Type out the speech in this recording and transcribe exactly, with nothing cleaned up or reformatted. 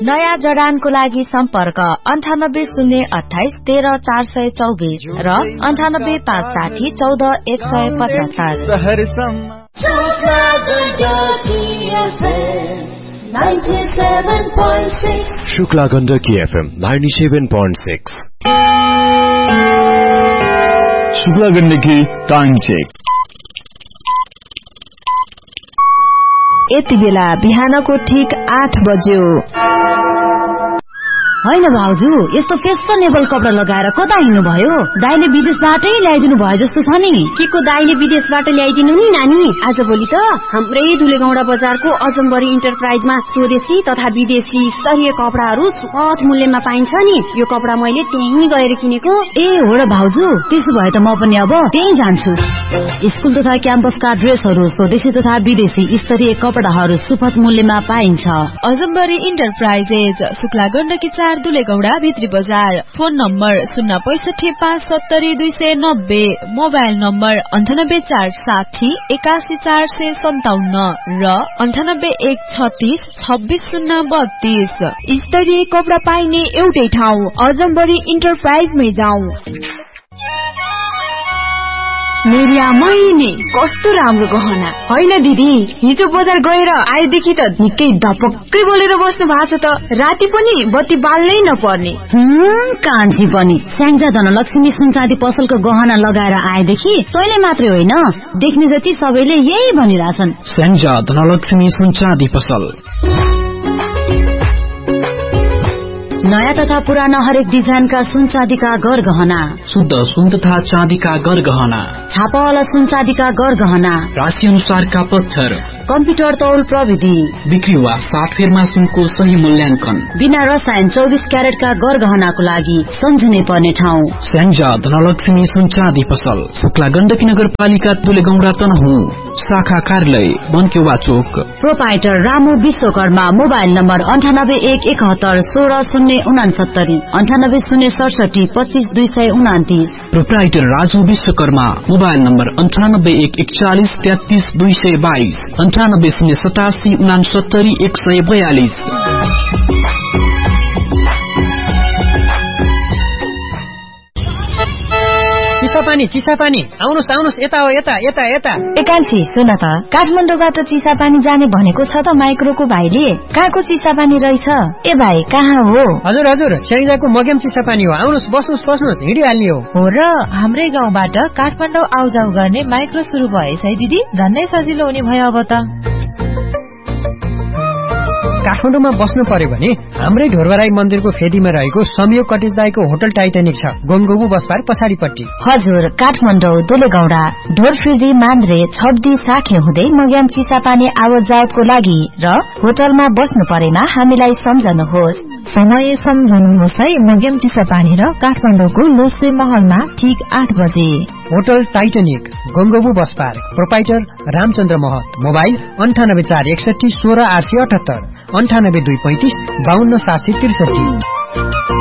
नयाँ जडानको लागि सम्पर्क अन्ठानब्बे शून्य अठाइस तेह्र चार सय चौबिस र अन्ठानब्बे पाँच साठी चौध एक सय पचहत्तर। Shukla Gandaki FM ninety seven point six. Shukla Gandaki time check. यति बेला बिहानको ठिक आठ बज्यो। होइन भाउजू, यस्तो फेसनेबल कपडा लगाएर कता हिँड्नु भयो? दाइले विदेशबाटै ल्याइदिनु भयो जस्तो छ नि। के को दाइले विदेशबाट ल्याइदिनु नि नानी? आज भोलि त हाम्रै धुलेगौडा बजारको अजम्बरी इन्टरप्राइजमा स्वदेशी तथा विदेशी स्तरीय कपडाहरू सुपथ मूल्यमा पाइन्छ नि। यो कपडा मैले त्यहीँ गएर किनेको। ए हो र भाउजू, त्यसो भए त म पनि अब त्यहीँ जान्छु। स्कुल तथा क्याम्पसका ड्रेसहरू स्वदेशी तथा विदेशी स्तरीय कपडाहरू सुपथ मूल्यमा पाइन्छ। अजम्बरी इन्टरप्राइजेज, शुक्ला गण्डकी चार, दुलेगौडा, भित्री बजार। फोन नम्बर शून्य पैसठी पाँच सत्तरी दुई सय नब्बे, मोबाइल नम्बर अन्ठानब्बे चार साठी एकासी चार सय सन्ताउन्न र अन्ठानब्बे एक छत्तीस छब्बीस शून्य बत्तीस। स्तरीय कपडा पाइने एउटै ठाउँ अजम्बरी इन्टरप्राइजमै जाउँ। मेरिया महिने कस्तो राम्रो गहना होइन दिदी? हिजो बजार गएर आएदेखि त निकै धपक्कै बोलेर बस्नु भएको छ त। राति पनि बत्ती बाल्नै नपर्ने। कान्छी पनि स्याङ्जा धनलक्ष्मी सुनचाँदी पसलको गहना लगाएर आएदेखि तैँले मात्रै होइन, देख्ने जति सबैले यही भनिरहेछन्। स्याङ्जा धनलक्ष्मी सुनचाँदी पसल। नयाँ तथा पुराना हरेक डिजाइनका सुन चाँदीका गर गहना, शुद्ध सुन तथा चाँदीका गर गहना, छापावाला सुन चाँदीका गर गहना, राशि अनुसारका पत्थर, कम्प्युटर तौल प्रविधि, बिक्री वा सात फेरमा सुनको सही मूल्याङ्कन, बिना रसायन चौबिस क्यारेटका गर गहनाको लागि सम्झिनै पर्ने ठाउँ स्याङ्जा धनलक्ष्मी सुन चाँदी पसल, शुक्ला गण्डकी नगरपालिका दुलेगौडा तनहुँ, शाखा कार्यालय बनकेवा चोक। Proprietor Ramu Vishwakarma, mobile number अन्ठानब्बे एक एकहत्तर सोह्र शून्य उनासत्तरी, अन्ठानब्बे शून्य सडसठी पच्चीस दुई सय उनातिस। Proprietor Raju Vishwakarma, mobile number अन्ठानब्बे एक एकचालिस तेत्तीस दुई सय बाइस, अन्ठानब्बे शून्य सतासी उनासत्तरी एक सय बयालिस। चिसापानी चिसापानी, आउनुहोस् आउनुहोस्, यता हो यता यता यता। एकान्छी सुन त, काठमाडौँबाट चिसापानी जाने भनेको छ त माइक्रोको भाइले। कहाँको चिसापानी रहेछ? ए भाइ कहाँ हो? हजुर हजुर, स्याङ्जाको मगेम चिसापानी हो। आउनुहोस्, बस्नुहोस् बस्नुहोस्, हिँडिहाल्ने हो। हो र, हाम्रै गाउँबाट काठमाडौँ आउजाउ गर्ने माइक्रो सुरु भएछ है दिदी। झन्नै सजिलो हुने भयो अब त। काठमाडौँमा बस्नु पर्यो भने हाम्रै ढोरबराई मन्दिरको फेदीमा रहेको संयोग कटेज दाईको होटल टाइटानिक छ, गोमगोबु बसपार पछाडिपट्टि। हजुर, काठमाडौँ दुलेगौडा ढोरफिर्दी मान्द्रे छब्दी साखे हुँदै मग्याम चिसापानी आवत जावतको लागि र होटलमा बस्नु परेमा हामीलाई सम्झनुहोस्। समय सम्झनुहोस् है। मग्याम चिसापानी र काठमाडौँको लोसे महलमा ठिक आठ बजे। Hotel Titanic, गोमगोबु bus park. Proprietor Ramchandra महत, मोबाइल अन्ठानब्बे चार एकसठी सोह्र आठ सय अठहत्तर, अन्ठानब्बे दुई पैंतिस बाहन्न सात सय त्रिसठी।